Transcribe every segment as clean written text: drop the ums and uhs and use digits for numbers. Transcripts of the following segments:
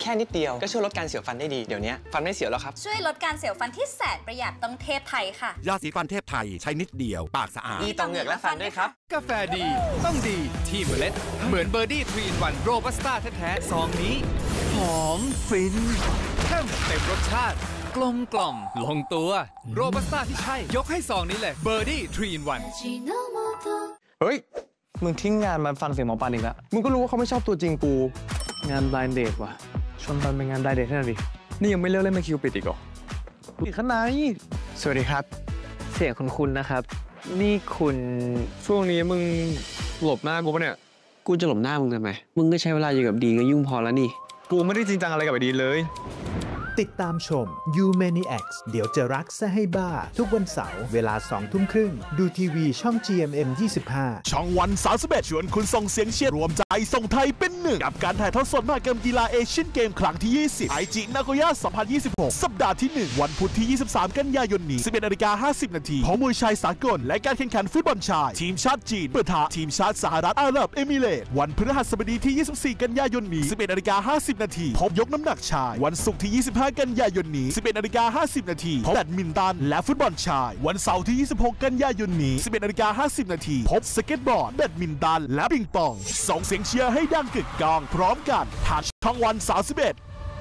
ค่นิดเดียวก็ช่วยลดการเสียวฟันได้ดีเดี๋ยวนี้ฟันไม่เสียวแล้วครับช่วยลดการเสียวฟันที่แสนประหยัดต้องเทพไทยค่ะยาสีฟันเทพไทยใช้นิดเดียวปากสะอาดดีต่อเหงือกและฟันด้วยครับกาแฟดีต้องดีที่เมล็ดเหมือนเบอร์ดี้3-in-1โรบัสต้าแท้ๆซองนี้หอมฟินเข้มเต็มรสชาติกลมกล่อมลงตัวโรบัสต้าที่ใช่ยกให้ซองนี้เลยเบอร์ดี้3-in-1 เฮ้ยมึงทิ้งงานมาฟังเสียงหมอปานอีกแล้วมึงก็รู้ว่าเขาไม่ชอบตัวจริงกูงานบลายเดทว่ะชวนปันไปงานบลายเดทให้หน่อยดินี่ยังไม่เลิกเล่นมาคิวปิดอีกเหรออีกข้างในสวัสดีครับเสียงคุณนะครับนี่คุณช่วงนี้มึงหลบหน้ากูปะเนี่ยกูจะหลบหน้ามึงทำไมมึงก็ใช้เวลาอยู่กับดีก็ยุ่งพอแล้วนี่กูไม่ได้จริงจังอะไรกับไอ้ดีเลยติดตามชม You Maniacs เดี๋ยวจะรักซะให้บ้าทุกวันเสาร์เวลา 20:30 ดูทีวีช่อง GMM 25 ช่องวัน31ชวนคุณส่งเสียงเชียร์รวมใจส่งไทยเป็นหนึ่งกับการถ่ายทอดสดมหกรรมกีฬาเอเชียนเกมครั้งที่ 20 ไอจินาโกย่า 2026 สัปดาห์ที่ 1 วันพุธที่ 23 กันยายนนี้ 11:50 น.พร้อมมวยชายสากลและการแข่งขันฟุตบอลชายทีมชาติจีนปะทะทีมชาติสหรัฐอาหรับเอมิเรตส์วันพฤหัสบดีที่ 24 กันยายนนี้ 11:50 น.พบยกน้ำหนักชายวันศุกร์ที่ 25 กันยายนนี้ 11:50 น.พบแบดมินตันและฟุตบอลชายวันเสาร์ที่ 26 กันยายนนี้ 11:50 น.พบสเก็ตบอร์ดแบดมินตันและปิงปองส่งเสียงเชียร์ให้ดังกึกก้องพร้อมกันผ่านช่องวัน31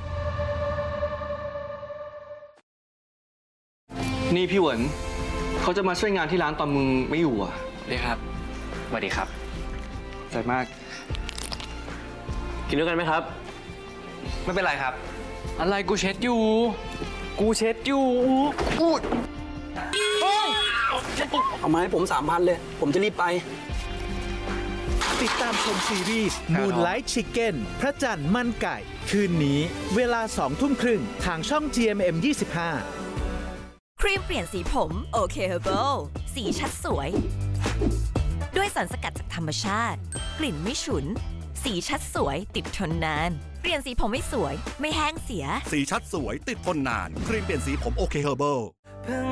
นี่พี่เหวินเขาจะมาช่วยงานที่ร้านตอนมึงไม่อยู่อ่ะดีครับสวัสดีครับใจมากกินด้วยกันไหมครับไม่เป็นไรครับอะไรกูเช็ดอยู่เอามาให้ผม3,000เลยผมจะรีบไปติดตามชมซีรีส์ Moonlight Chicken พระจันทร์มันไก่คืนนี้เวลา 20:30 ทางช่อง GMM 25 ครีมเปลี่ยนสีผมโอเคเฮอร์เบิลสีชัดสวยด้วยสารสกัดจากธรรมชาติกลิ่นไม่ฉุนสีชัดสวยติดทนนานเปลี่ยนสีผมไม่สวยไม่แห้งเสียสีชัดสวยติดทนนานครีมเปลี่ยนสีผมโอเคเฮอร์เบิล